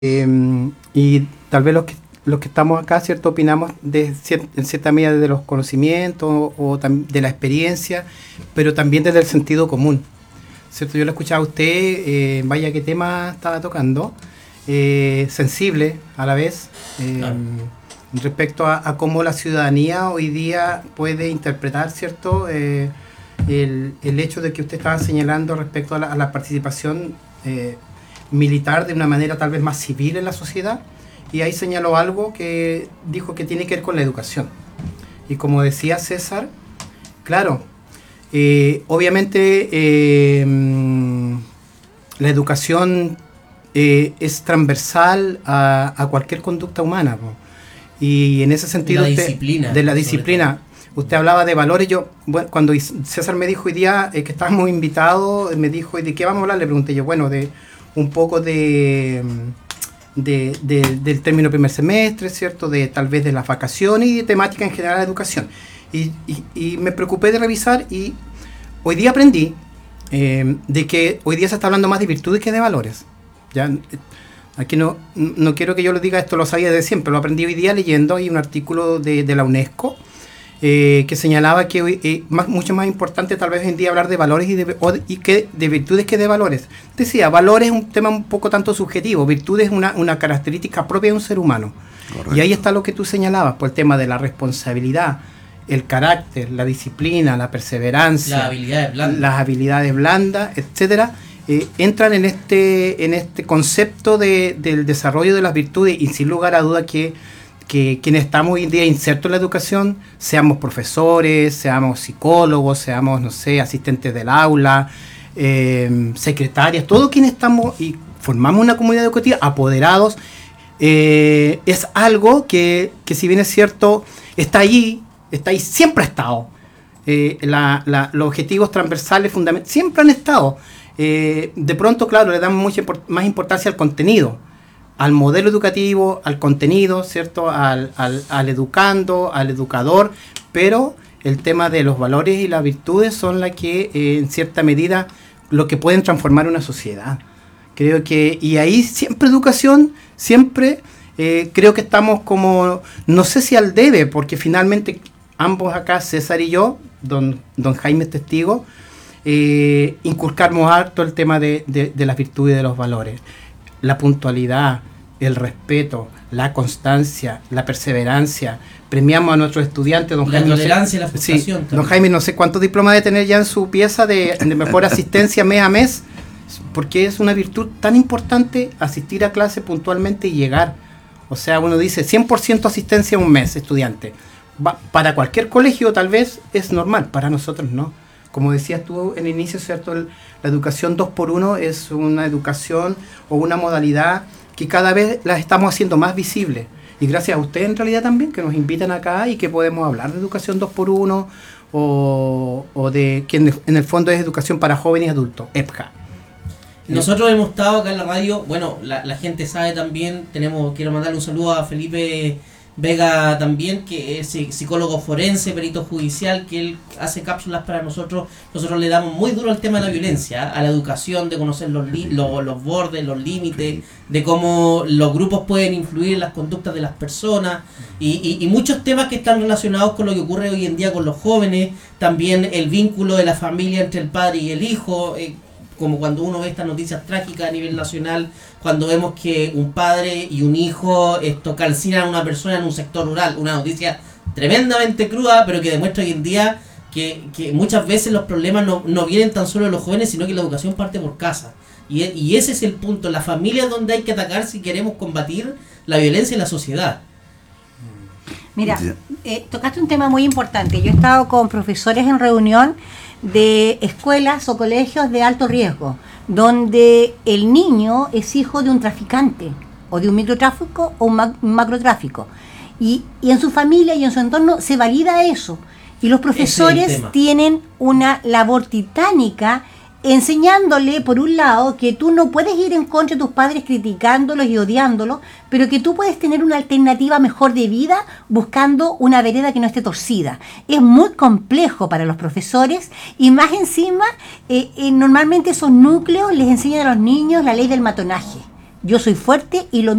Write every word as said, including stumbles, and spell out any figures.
Eh, y tal vez los que, los que estamos acá, ¿cierto? Opinamos de cier- en cierta medida de los conocimientos o, o tam- de la experiencia, pero también desde el sentido común, ¿cierto? Yo lo escuchaba a usted, eh, vaya qué tema estaba tocando, eh, sensible a la vez, eh, Claro. respecto a, a cómo la ciudadanía hoy día puede interpretar, ¿cierto? Eh, el, el hecho de que usted estaba señalando respecto a la, a la participación eh, militar de una manera tal vez más civil en la sociedad, y ahí señaló algo que dijo que tiene que ver con la educación. Y como decía César, claro, eh, obviamente eh, mm, la educación eh, es transversal a, a cualquier conducta humana, po. Y en ese sentido La usted- disciplina, de la sobre disciplina, usted hablaba de valores. Yo, bueno, cuando is- César me dijo hoy día eh, que estábamos invitados, me dijo, ¿y de qué vamos a hablar? Le pregunté yo, bueno, de un poco de, de, de- del término primer semestre, ¿cierto? De tal vez de las vacaciones y de temática en general de la educación. Y, y- y me preocupé de revisar, y hoy día aprendí eh, de que hoy día se está hablando más de virtudes que de valores. Ya, eh, aquí no, no quiero que yo lo diga, esto lo sabía de siempre, lo aprendí hoy día leyendo hay un artículo de, de la UNESCO eh, que señalaba que hoy, eh, más, mucho más importante tal vez hoy en día hablar de valores y de, o de- y que, de virtudes que de valores. Decía, valores es un tema un poco tanto subjetivo, virtudes es una, una característica propia de un ser humano. Correcto. Y ahí está lo que tú señalabas, por el tema de la responsabilidad, el carácter, la disciplina, la perseverancia, Las habilidades blandas. las habilidades blandas, etcétera, eh, entran en este, en este concepto de, del desarrollo de las virtudes, y sin lugar a duda que, que quienes estamos hoy en día insertos en la educación, seamos profesores, seamos psicólogos, seamos, no sé, asistentes del aula, eh, secretarias, todos quienes estamos y formamos una comunidad educativa, apoderados, eh, es algo que, que si bien es cierto, está allí, está ahí, siempre ha estado. Eh, la- la- los objetivos transversales fundamentales siempre han estado. Eh, de pronto, claro, le damos mucha import- más importancia al contenido, al modelo educativo, al contenido, ¿cierto? Al, al, al educando, al educador, pero el tema de los valores y las virtudes son las que, eh, en cierta medida, lo que pueden transformar una sociedad. Creo que, y ahí siempre educación, siempre eh, creo que estamos como, no sé si al debe, porque finalmente ambos acá, César y yo, don, don Jaime es testigo, eh, inculcamos harto el tema de, de, de las virtudes y de los valores. La puntualidad, el respeto, la constancia, la perseverancia. Premiamos a nuestros estudiantes, don La Jaime. no sé- tolerancia y la sí, frustración don también. Jaime, no sé cuántos diplomas de tener ya en su pieza de, de mejor asistencia mes a mes, porque es una virtud tan importante asistir a clase puntualmente y llegar. O sea, uno dice cien por ciento asistencia un mes, estudiante. Va- para cualquier colegio tal vez es normal, para nosotros no. Como decías tú en el inicio, ¿cierto? El- la educación dos por uno es una educación o una modalidad que cada vez la estamos haciendo más visible. Y gracias a ustedes en realidad también, que nos invitan acá y que podemos hablar de educación dos por uno o, o de que en el, en el fondo es educación para jóvenes y adultos, E P J A. Nosotros hemos estado acá en la radio, bueno, la, la gente sabe también, tenemos, quiero mandarle un saludo a Felipe Vega también, que es psicólogo forense, perito judicial, que él hace cápsulas para nosotros. Nosotros le damos muy duro al tema de la violencia, a la educación, de conocer los, li- los, los bordes, los límites, de cómo los grupos pueden influir en las conductas de las personas, y, y, y muchos temas que están relacionados con lo que ocurre hoy en día con los jóvenes, también el vínculo de la familia entre el padre y el hijo, eh, como cuando uno ve estas noticias trágicas a nivel nacional, cuando vemos que un padre y un hijo esto calcinan a una persona en un sector rural, una noticia tremendamente cruda, pero que demuestra hoy en día que, que muchas veces los problemas no, no vienen tan solo de los jóvenes, sino que la educación parte por casa. Y, y ese es el punto, la familia es donde hay que atacar si queremos combatir la violencia en la sociedad. Mira, eh, tocaste un tema muy importante. Yo he estado con profesores en reunión de escuelas o colegios de alto riesgo, donde el niño es hijo de un traficante, o de un microtráfico o un ma- macrotráfico. Y, y en su familia y en su entorno se valida eso. Y los profesores tema. tienen una labor titánica enseñándole, por un lado, que tú no puedes ir en contra de tus padres criticándolos y odiándolos, pero que tú puedes tener una alternativa mejor de vida buscando una vereda que no esté torcida. Es muy complejo para los profesores, y más encima, eh, eh, normalmente esos núcleos les enseñan a los niños la ley del matonaje. yo soy fuerte y lo